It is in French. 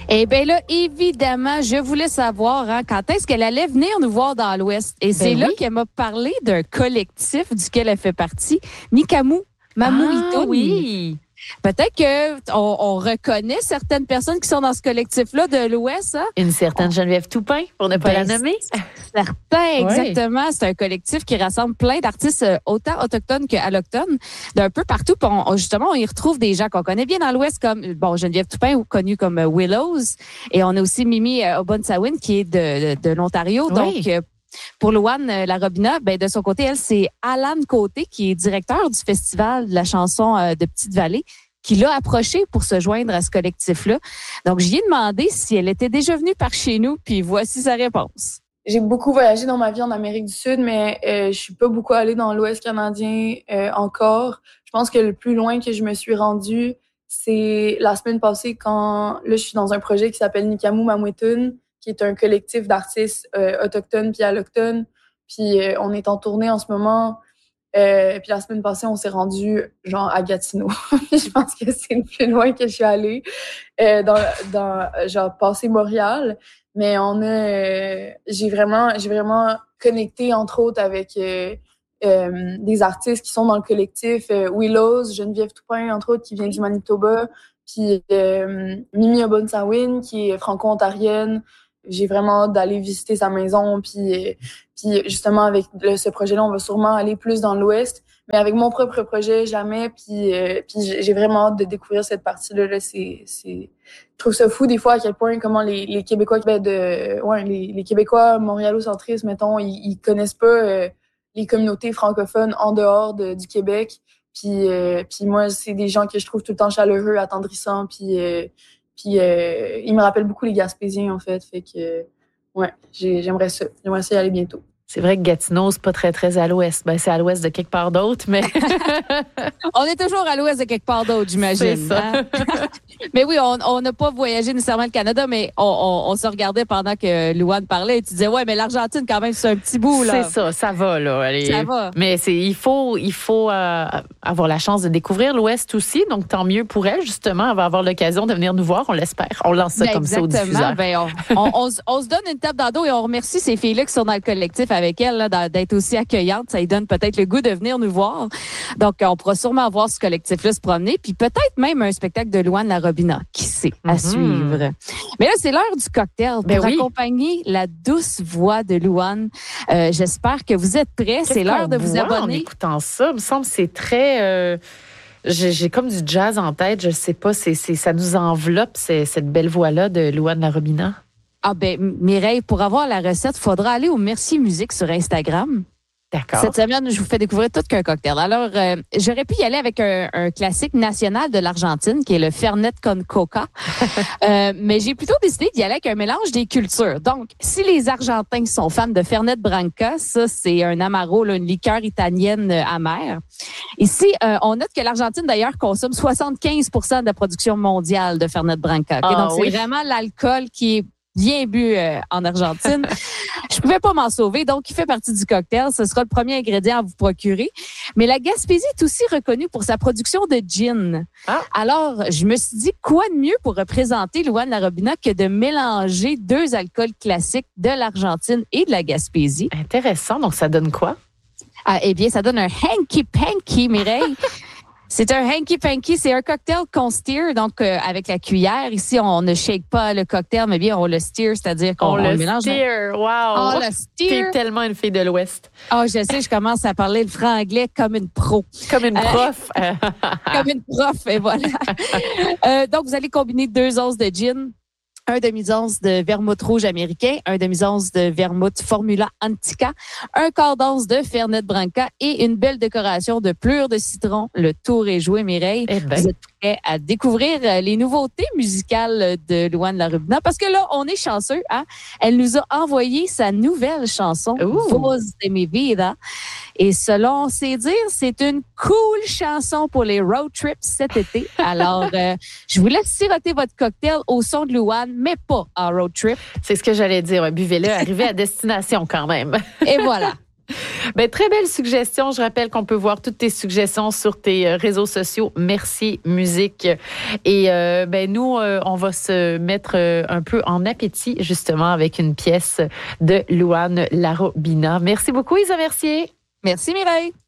Eh bien là, évidemment, je voulais savoir quand est-ce qu'elle allait venir nous voir dans l'Ouest. Et c'est là qu'elle m'a parlé d'un collectif duquel elle fait partie, Nikamu Mamuitun. Oui. Peut-être qu'on reconnaît certaines personnes qui sont dans ce collectif-là de l'Ouest. Hein? Une certaine Geneviève Toupin, pour ne pas la nommer. Certains, exactement. C'est un collectif qui rassemble plein d'artistes autant autochtones qu'allochtones d'un peu partout. Puis justement, on y retrouve des gens qu'on connaît bien dans l'Ouest, comme Geneviève Toupin, connue comme Willows. Et on a aussi Mimi Obonsawin, qui est de l'Ontario. Oui. Donc, pour Louane Larobina, de son côté, elle, c'est Alan Côté, qui est directeur du Festival de la chanson de Petite-Vallée, qui l'a approché pour se joindre à ce collectif-là. Donc, j'y ai demandé si elle était déjà venue par chez nous, puis voici sa réponse. J'ai beaucoup voyagé dans ma vie en Amérique du Sud, mais je suis pas beaucoup allée dans l'Ouest canadien encore. Je pense que le plus loin que je me suis rendue, c'est la semaine passée quand là je suis dans un projet qui s'appelle Nikamu Mamuitun, qui est un collectif d'artistes autochtones puis allochtones. Puis on est en tournée en ce moment. Puis la semaine passée, on s'est rendu genre à Gatineau. Je pense que c'est le plus loin que je suis allée dans genre passé Montréal. Mais j'ai vraiment connecté entre autres avec des artistes qui sont dans le collectif. Willows, Geneviève Toupin entre autres qui vient du Manitoba, puis Mimi Obonsawin qui est franco-ontarienne. J'ai vraiment hâte d'aller visiter sa maison, puis justement avec ce projet-là, on va sûrement aller plus dans l'Ouest, mais avec mon propre projet, jamais. Puis j'ai vraiment hâte de découvrir cette partie-là. Là, je trouve ça fou des fois à quel point comment les Québécois les Québécois montréalocentristes, mettons, ils connaissent pas les communautés francophones en dehors du Québec. Puis moi, c'est des gens que je trouve tout le temps chaleureux, attendrissants, puis il me rappelle beaucoup les Gaspésiens, en fait. Fait que, j'aimerais ça. J'aimerais ça y aller bientôt. C'est vrai que Gatineau, c'est pas très, très à l'ouest. C'est à l'ouest de quelque part d'autre, mais... On est toujours à l'ouest de quelque part d'autre, j'imagine. C'est ça. Hein? Mais oui, on n'a pas voyagé nécessairement le Canada, mais on se regardait pendant que Louane parlait et tu disais, mais l'Argentine, quand même, c'est un petit bout, là. C'est ça va, là. Allez. Ça va. Mais il faut avoir la chance de découvrir l'ouest aussi, donc tant mieux pour elle, justement. Elle va avoir l'occasion de venir nous voir, on l'espère. On lance ça comme ça au diffuseur. On se donne une tape dans le dos et on remercie ces filles-là qui sont dans le collectif avec elle, là, d'être aussi accueillantes. Ça lui donne peut-être le goût de venir nous voir. Donc, on pourra sûrement voir ce collectif-là se promener, puis peut-être même un spectacle de Louane Larobina, qui sait, à suivre. Mais là, c'est l'heure du cocktail pour accompagner la douce voix de Louane. J'espère que vous êtes prêts. C'est l'heure de vous abonner. En écoutant ça, il me semble que c'est très... j'ai comme du jazz en tête, je sais pas, ça nous enveloppe, cette belle voix-là de Louane Larobina. Mireille, pour avoir la recette, il faudra aller au Merci Musique sur Instagram. D'accord. Cette semaine, je vous fais découvrir tout qu'un cocktail. Alors, j'aurais pu y aller avec un classique national de l'Argentine, qui est le Fernet con Coca. Mais j'ai plutôt décidé d'y aller avec un mélange des cultures. Donc, si les Argentins sont fans de Fernet Branca, ça, c'est un Amaro, là, une liqueur italienne amère. Ici, on note que l'Argentine, d'ailleurs, consomme 75% de la production mondiale de Fernet Branca. Okay? Donc, c'est vraiment l'alcool qui est bien bu en Argentine. Je pouvais pas m'en sauver, donc il fait partie du cocktail. Ce sera le premier ingrédient à vous procurer. Mais la Gaspésie est aussi reconnue pour sa production de gin. Alors, je me suis dit, quoi de mieux pour représenter Louane Larobina que de mélanger deux alcools classiques de l'Argentine et de la Gaspésie. Intéressant. Donc, ça donne quoi? Eh bien, ça donne un Hanky Panky, Mireille. C'est un Hanky Panky, c'est un cocktail qu'on steer, donc avec la cuillère. Ici, on ne shake pas le cocktail, mais bien on le steer, c'est-à-dire qu'on le mélange. Steer, wow! On le steer. T'es tellement une fille de l'Ouest. Je sais, je commence à parler le franc-anglais comme une pro. Comme une prof. Comme une prof, et voilà. Donc, vous allez combiner 2 onces de gin, 1 demi-once de vermouth rouge américain, 1 demi-once de vermouth Formula Antica, 1/4 d'once de Fernet Branca et une belle décoration de pleurs de citron. Le tour est joué, Mireille. Vous êtes prêts à découvrir les nouveautés musicales de Louane Larobina? Parce que là, on est chanceux, hein? Elle nous a envoyé sa nouvelle chanson, Voz de mi vida. Et selon ses dires, c'est une cool chanson pour les road trips cet été. Alors, je vous laisse siroter votre cocktail au son de Louane, mais pas en road trip. C'est ce que j'allais dire. Buvez-le, arrivez à destination quand même. Et voilà. Ben, très belle suggestion. Je rappelle qu'on peut voir toutes tes suggestions sur tes réseaux sociaux. Merci, musique. Et ben, nous, on va se mettre un peu en appétit, justement, avec une pièce de Louane Larobina. Merci beaucoup, Isa Mercier. Merci, Mireille.